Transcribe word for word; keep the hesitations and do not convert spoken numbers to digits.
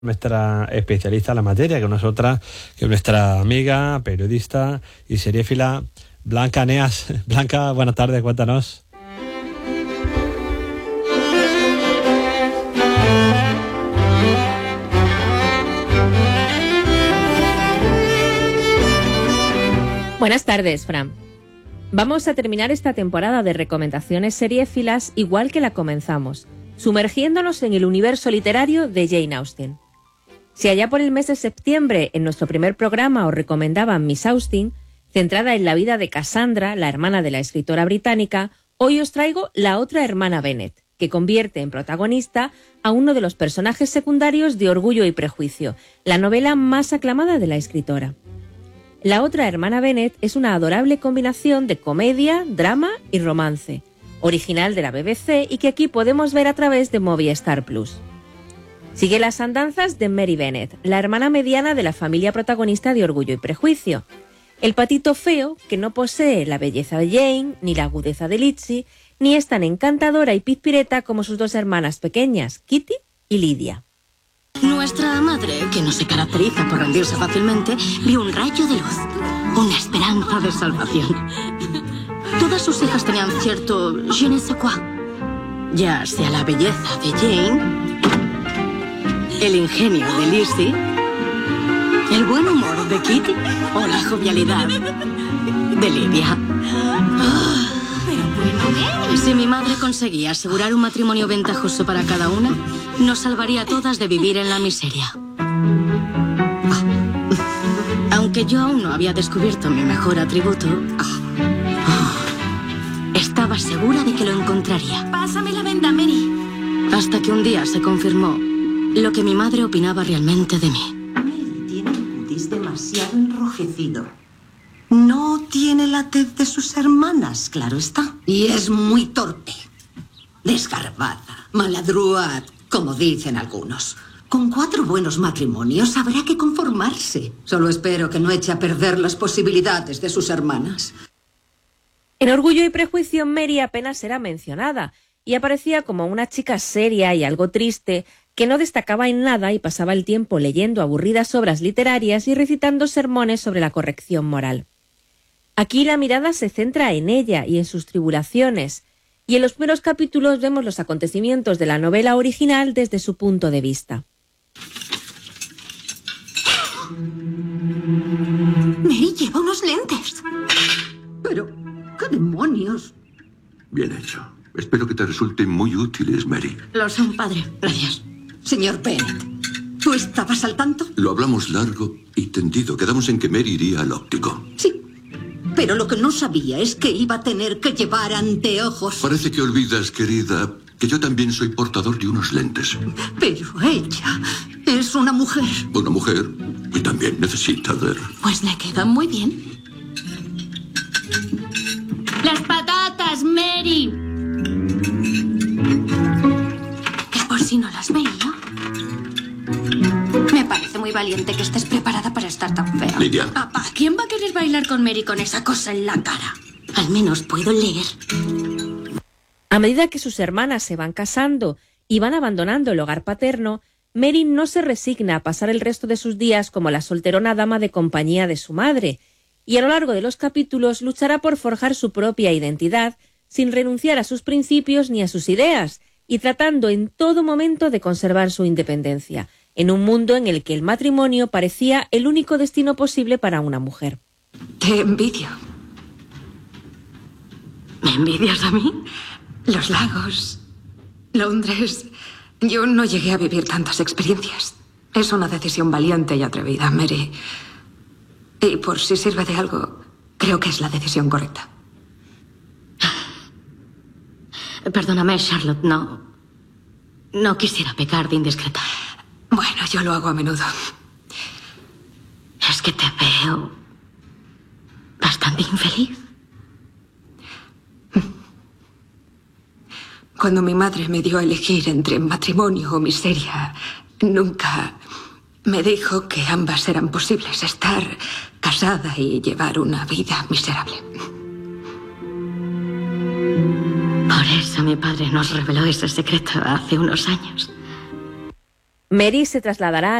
Nuestra especialista en la materia, que no es otra que nuestra amiga, periodista y seriéfila Blanca Eneas. Blanca, buenas tardes, cuéntanos. Buenas tardes, Fran. Vamos a terminar esta temporada de recomendaciones seriéfilas igual que la comenzamos, sumergiéndonos en el universo literario de Jane Austen. Si allá por el mes de septiembre en nuestro primer programa os recomendaban Miss Austen, centrada en la vida de Cassandra, la hermana de la escritora británica, hoy os traigo La otra hermana Bennet, que convierte en protagonista a uno de los personajes secundarios de Orgullo y Prejuicio, la novela más aclamada de la escritora. La otra hermana Bennet es una adorable combinación de comedia, drama y romance, original de la B B C y que aquí podemos ver a través de Movistar Plus. Sigue las andanzas de Mary Bennet, la hermana mediana de la familia protagonista de Orgullo y Prejuicio. El patito feo que no posee la belleza de Jane, ni la agudeza de Lizzie, ni es tan encantadora y pizpireta como sus dos hermanas pequeñas, Kitty y Lydia. Nuestra madre, que no se caracteriza por rendirse fácilmente, vio un rayo de luz, una esperanza de salvación. Todas sus hijas tenían cierto je ne sais quoi, ya sea la belleza de Jane, el ingenio de Lizzie, el buen humor de Kitty o la jovialidad de Lydia. Oh, pero bueno, si mi madre conseguía asegurar un matrimonio ventajoso para cada una, nos salvaría a todas de vivir en la miseria. Oh. Aunque yo aún no había descubierto mi mejor atributo, oh, oh, estaba segura de que lo encontraría. Pásame la venda, Mary. Hasta que un día se confirmó lo que mi madre opinaba realmente de mí. Mary tiene el cutis demasiado enrojecido. No tiene la tez de sus hermanas, claro está. Y es muy torpe, desgarbada, maladrúa, como dicen algunos. Con cuatro buenos matrimonios habrá que conformarse. Solo espero que no eche a perder las posibilidades de sus hermanas. En Orgullo y Prejuicio, Mary apenas era mencionada y aparecía como una chica seria y algo triste que no destacaba en nada y pasaba el tiempo leyendo aburridas obras literarias y recitando sermones sobre la corrección moral. Aquí la mirada se centra en ella y en sus tribulaciones, y en los primeros capítulos vemos los acontecimientos de la novela original desde su punto de vista. Mary lleva unos lentes. Pero, ¿qué demonios? Bien hecho. Espero que te resulten muy útiles, Mary. Lo son, padre. Gracias. Señor Bennet, ¿tú estabas al tanto? Lo hablamos largo y tendido. Quedamos en que Mary iría al óptico. Sí, pero lo que no sabía es que iba a tener que llevar anteojos. Parece que olvidas, querida, que yo también soy portador de unos lentes. Pero ella es una mujer. Una mujer y también necesita ver. Pues le quedan muy bien. ¡Las patatas, Mary! Que por si no las veía. Me parece muy valiente que estés preparada para estar tan fea. Lydia. Papá, ¿quién va a querer bailar con Mary con esa cosa en la cara? Al menos puedo leer. A medida que sus hermanas se van casando y van abandonando el hogar paterno, Mary no se resigna a pasar el resto de sus días como la solterona dama de compañía de su madre, y a lo largo de los capítulos luchará por forjar su propia identidad sin renunciar a sus principios ni a sus ideas, y tratando en todo momento de conservar su independencia, en un mundo en el que el matrimonio parecía el único destino posible para una mujer. Te envidio. ¿Me envidias a mí? Los lagos, Londres. Yo no llegué a vivir tantas experiencias. Es una decisión valiente y atrevida, Mary. Y por si sirve de algo, creo que es la decisión correcta. Perdóname, Charlotte, no... No quisiera pecar de indiscreta. Bueno, yo lo hago a menudo. Es que te veo bastante infeliz. Cuando mi madre me dio a elegir entre matrimonio o miseria, nunca me dijo que ambas eran posibles, estar casada y llevar una vida miserable. Por eso mi padre nos reveló ese secreto hace unos años. Mary se trasladará